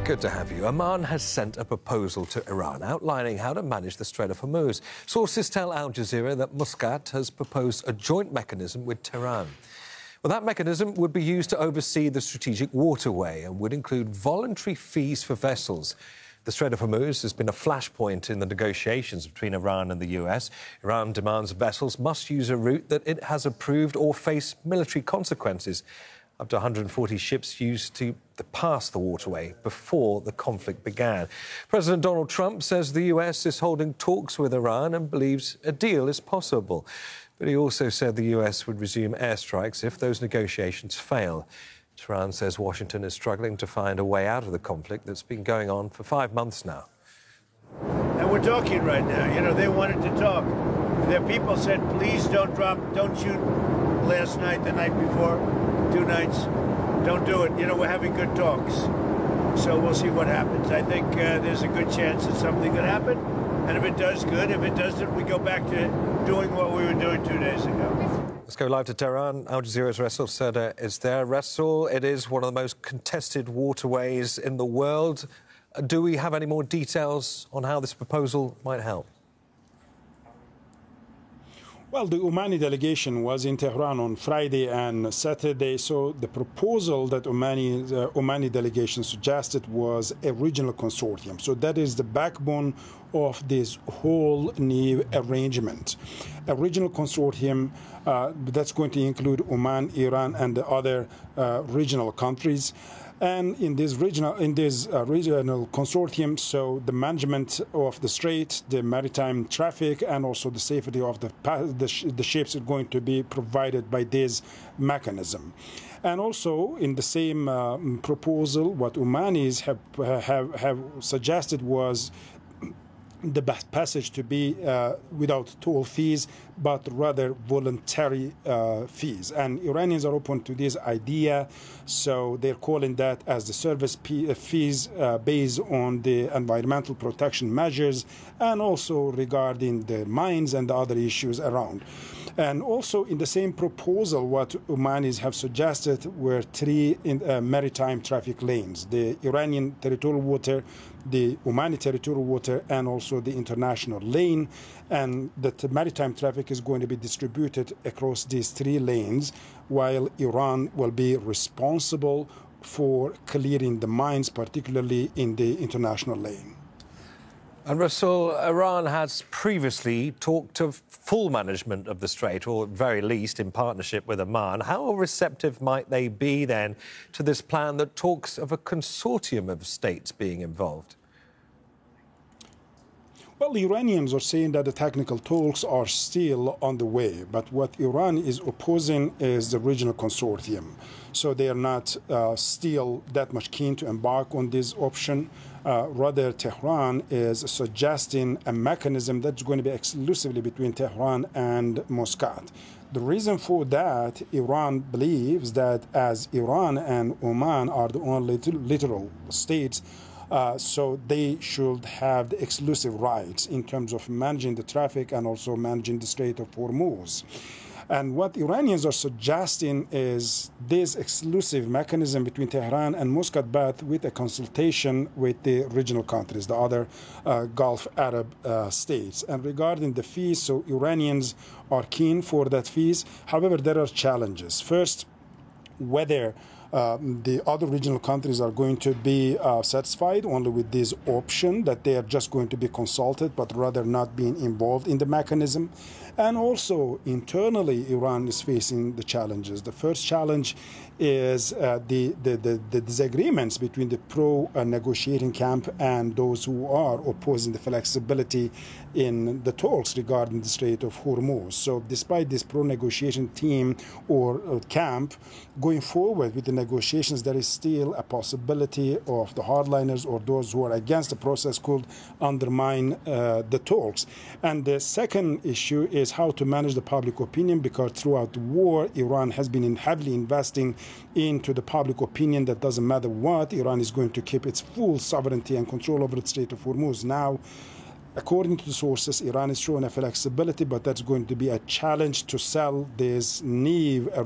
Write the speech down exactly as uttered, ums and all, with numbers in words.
Good to have you. Oman has sent a proposal to Iran outlining how to manage the Strait of Hormuz. Sources tell Al Jazeera that Muscat has proposed a joint mechanism with Tehran. Well, that mechanism would be used to oversee the strategic waterway and would include voluntary fees for vessels. The Strait of Hormuz has been a flashpoint in the negotiations between Iran and the U S. Iran demands vessels must use a route that it has approved or face military consequences. Up to one hundred forty ships used to pass the waterway before the conflict began. President Donald Trump says the U S is holding talks with Iran and believes a deal is possible. But he also said the U S would resume airstrikes if those negotiations fail. Tehran says Washington is struggling to find a way out of the conflict that's been going on for five months now. And we're talking right now. You know, they wanted to talk. Their people said, please don't drop, don't shoot last night, the night before, two nights. Don't do it. You know, we're having good talks. So we'll see what happens. I think uh, there's a good chance that something could happen. And if it does, good. If it doesn't, we go back to doing what we were doing two days ago. Let's go live to Tehran. Al Jazeera's Rasul Serdar is there. Rasul, it is one of the most contested waterways in the world. Do we have any more details on how this proposal might help? Well, the Omani delegation was in Tehran on Friday and Saturday, so the proposal that Omani, the Omani delegation suggested was a regional consortium. So that is the backbone of this whole new arrangement. A regional consortium uh, that's going to include Oman, Iran, and the other uh, regional countries. And in this regional, in this uh, regional consortium, so the management of the strait, the maritime traffic, and also the safety of the the, sh the ships are going to be provided by this mechanism. And also, in the same uh, proposal, what Omanis have have have suggested was the passage to be uh, without toll fees, but rather voluntary uh, fees. And Iranians are open to this idea, so they're calling that as the service fees uh, based on the environmental protection measures and also regarding the mines and the other issues around. And also in the same proposal, what Omanis have suggested were three in, uh, maritime traffic lanes: the Iranian territorial water, the Omani territorial water, and also the international lane. And that maritime traffic is going to be distributed across these three lanes, while Iran will be responsible for clearing the mines, particularly in the international lane. And Rasul, Iran has previously talked of full management of the strait, or at very least in partnership with Oman. How receptive might they be then to this plan that talks of a consortium of states being involved? Well, the Iranians are saying that the technical talks are still on the way, but what Iran is opposing is the regional consortium. So they are not uh, still that much keen to embark on this option. Uh, rather, Tehran is suggesting a mechanism that's going to be exclusively between Tehran and Muscat. The reason for that, Iran believes that as Iran and Oman are the only littoral states, Uh, so they should have the exclusive rights in terms of managing the traffic and also managing the Strait of Hormuz. And what Iranians are suggesting is this exclusive mechanism between Tehran and Muscat, but with a consultation with the regional countries, the other uh, Gulf Arab uh, states. And regarding the fees, so Iranians are keen for that fees. However, there are challenges. First, whether Uh, the other regional countries are going to be uh, satisfied only with this option, that they are just going to be consulted, but rather not being involved in the mechanism. And also, internally, Iran is facing the challenges. The first challenge is uh, the, the, the, the disagreements between the pro-negotiating camp and those who are opposing the flexibility in the talks regarding the Strait of Hormuz. So despite this pro-negotiation team or uh, camp going forward with the negotiations, there is still a possibility of the hardliners or those who are against the process could undermine uh, the talks. And the second issue is how to manage the public opinion, because throughout the war, Iran has been in heavily investing into the public opinion that doesn't matter what, Iran is going to keep its full sovereignty and control over the Strait of Hormuz. Now, according to the sources, Iran is showing a flexibility, but that's going to be a challenge to sell this new